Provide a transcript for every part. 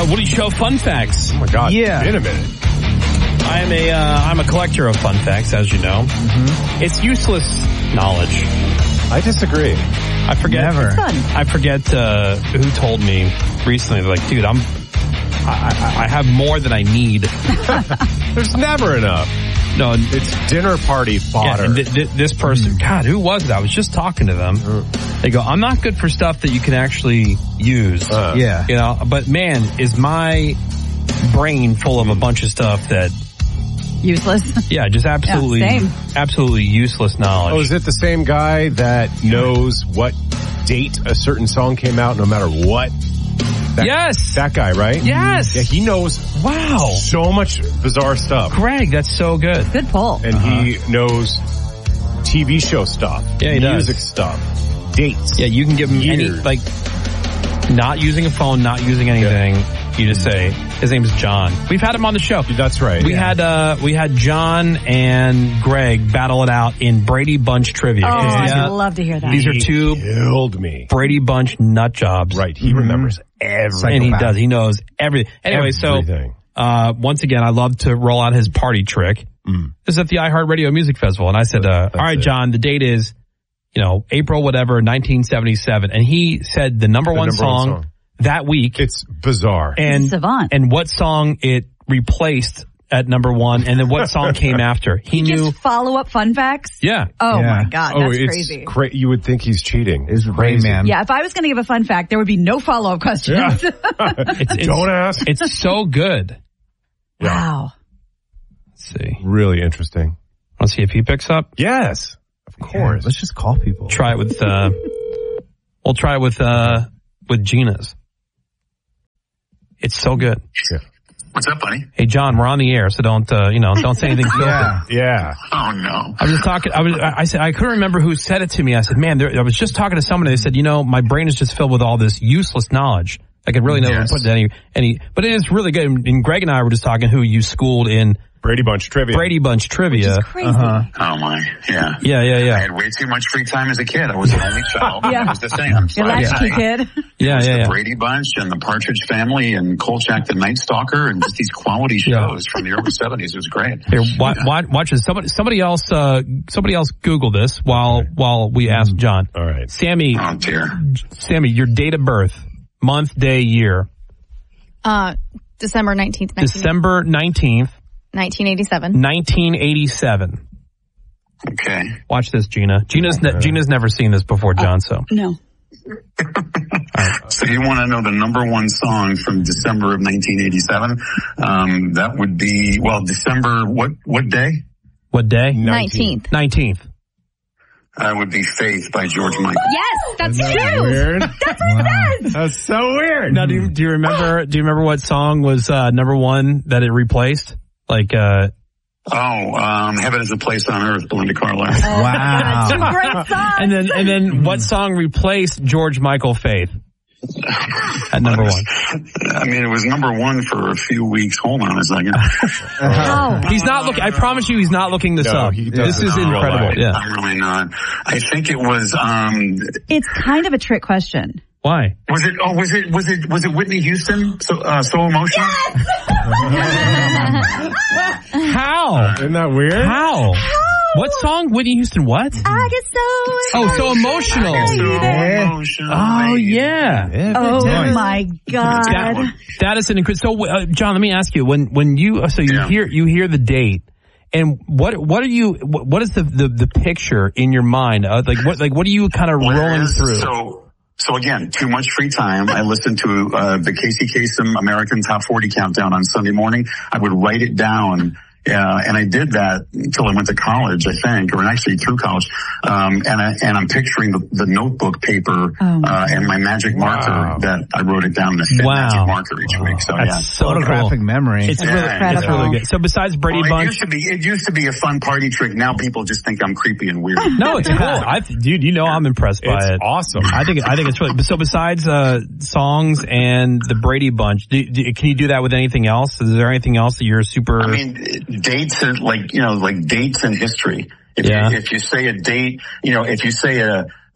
Woody Show fun facts. Oh my God! Yeah. Wait a minute. I'm a collector of fun facts, as you know. Mm-hmm. It's useless knowledge. I disagree. I forget. Never. It's fun. I forget who told me recently. They're like, dude, I have more than I need. There's never enough. No, It's dinner party fodder. and this person, God, who was it? I was just talking to them. They go, I'm not good for stuff that you can actually use. Yeah. You know, but man, is my brain full of a bunch of stuff that, Useless. yeah, just absolutely, same. absolutely useless knowledge. Oh, is it the same guy that knows what date a certain song came out no matter what? Yes. That guy, right? Yes. Yeah, he knows Wow. so much bizarre stuff. Greg, that's so good. Good pull. And he knows TV show stuff. Yeah, he does. Music stuff. Dates. Yeah, you can give him any, Years. like, not using a phone, not using anything. You just say, his name's John. We've had him on the show. That's right. We had John and Greg battle it out in Brady Bunch trivia. Oh, 'Cause these I'd are- love to hear that. These are He two killed me. Brady Bunch nut jobs. Right. He remembers everything. And he does. He knows everything. Anyway, Everything. so once again, I love to roll out his party trick. This is at the iHeartRadio Music Festival. And I said, all right, it. John, the date is, April whatever, 1977. And he said the number one song that week. It's bizarre. And savant. And what song it replaced at number one, and then what song came after. He knew. Just follow-up fun facts? Yeah. Oh, Yeah. my God. That's crazy. You would think he's cheating. Is crazy. Rayman. Yeah, if I was going to give a fun fact, there would be no follow-up questions. Don't ask. It's so good. Wow. Let's see. Really interesting. Want to see if he picks up? Yes. Of course. Let's just call people. Try it with, we'll try it with Gina's. It's so good. Yeah. What's up, buddy? Hey, John, we're on the air, so don't say anything filthy. Yeah. Oh, no. I was just talking, I said, I couldn't remember who said it to me. I said, man, I was just talking to somebody. They said, my brain is just filled with all this useless knowledge. I could really never put any, but it is really good. And Greg and I were just talking who you schooled in Brady Bunch trivia. Brady Bunch trivia. Crazy. Oh, my. Yeah. Yeah. I had way too much free time as a kid. I was an only child. Yeah. That was the thing. I'm Your latchkey kid. Yeah. The Brady Bunch and the Partridge Family and Kolchak the Night Stalker and just these quality shows from the early 70s. It was great. Here, watch this. Somebody else Google this while we ask John. All right. Sammy, Oh, dear. your date of birth, month, day, year. December 19th, December 19th, 1987. 1987. Okay. Watch this, Gina. Gina's never seen this before, John, so. No. So you want to know the number one song from December of 1987? That would be, December, what day? What day? 19th. 19th. That would be Faith by George Michael. Yes, that's true. Weird. That's what it says. That's so weird. Now, do you remember what song was number one that it replaced? Like, Heaven is a Place on Earth, Belinda Carlisle. Wow. Two great songs. and then what song replaced George Michael Faith at number one? I mean, it was number one for a few weeks. Hold on a second. How? He's not looking. I promise you, he's not looking this No, up. he This doesn't is in real incredible. life. Yeah. I'm really not. I think it was, It's kind of a trick question. Why? was it Whitney Houston? So Emotional? How? Isn't that weird? How? What song? Whitney Houston? What? I get So emotional. Oh yeah. Oh my God. That is an incredible. So, John, let me ask you: when you hear the date, and what is the picture in your mind? What are you kind of rolling through? So again, too much free time. I listened to the Casey Kasem American Top 40 Countdown on Sunday morning. I would write it down. And I did that until I went to college, I think, or actually through college. And I'm picturing the notebook paper, and my magic marker that I wrote it down in a thin magic marker each week. So That's so Photographic cool. memory. It's really good. So besides Brady Bunch, it used to be a fun party trick. Now people just think I'm creepy and weird. no, it's cool. Dude, I'm impressed by it. It's awesome. I think it's really. So besides songs and the Brady Bunch, can you do that with anything else? Is there anything else that you're super? I mean, dates like dates in history. If you say a date, if you say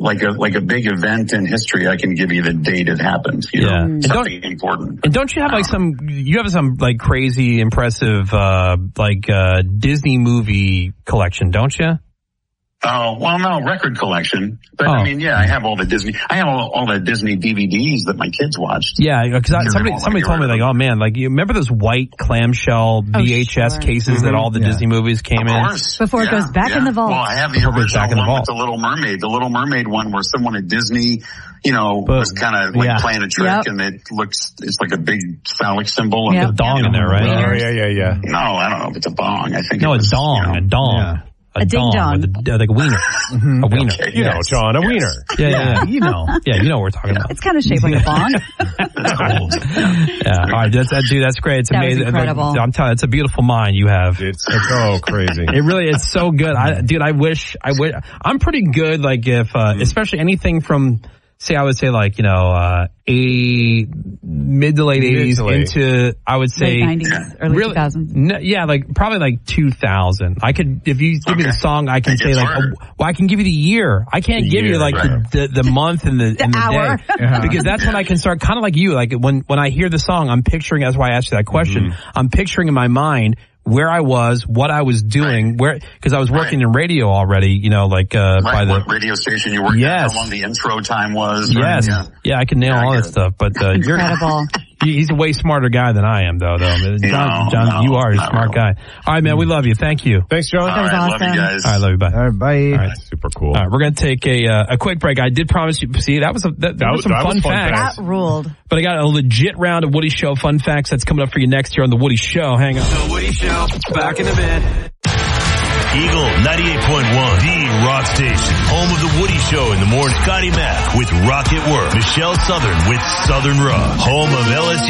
like a big event in history, I can give you the date it happened. You know, something important. And don't you have like some like crazy, impressive, Disney movie collection, don't you? Oh, well, no, record collection. But I mean, I have all the Disney DVDs that my kids watched. Yeah, because somebody told me like, oh man, like you remember those white clamshell VHS cases that all the Disney movies came in? Before it goes back in the vault. Well, I have the original one with the Little Mermaid. The Little Mermaid one where someone at Disney, was kind of like playing a trick and it's like a big phallic symbol. And a dong in there, right? Oh, yeah. No, I don't know if it's a bong. I think a dong. A dong. Yeah. A ding dong. Like a wiener. A wiener. Okay, you know, John, a wiener. Yeah. You know. Yeah, you know what we're talking about. It's kind of shaped like a bong. It's cold. Yeah. All right. That's great. It's amazing. Was incredible. I'm telling you, it's a beautiful mind you have. It's so crazy. It's so good. I wish, I'm pretty good. Like if, especially anything from, say, I would say like, mid to late 80s into, I would say, late 90s, early 2000s. Like probably like 2000. I could, if you give me the song, I can say like, I can give you the year. I can't give you like the month and the hour. Day. Because that's when I can start kind of like you. Like when I hear the song, I'm picturing, that's why I asked you that question. I'm picturing in my mind where I was, what I was doing, because I was working in radio already, by the what radio station you worked at, how long the intro time was. Yes. Yeah, I can nail all that stuff, but, incredible. He's a way smarter guy than I am, though. John, you are a smart guy. All right, man, we love you. Thank you. Thanks, John. That was awesome. Love you guys. All right, love you. Bye. All right, bye. All right. Super cool. All right, we're going to take a quick break. I did promise you, see, that was some fun facts. That ruled. But I got a legit round of Woody Show fun facts that's coming up for you next year on The Woody Show. Hang on. The Woody Show, back in a bit. Eagle 98.1, the rock station, home of the Woody Show in the morning. Scotty Mack with Rock at Work. Michelle Southern with Southern Rock, home of